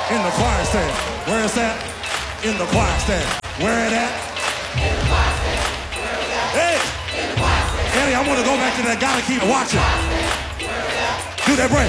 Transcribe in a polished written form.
In the choir stand. Where is that? In the choir stand. Where it at? In the choir stand. Hey! In the choir stand. Eddie, I want to go back to that guy and keep watching. Do that break.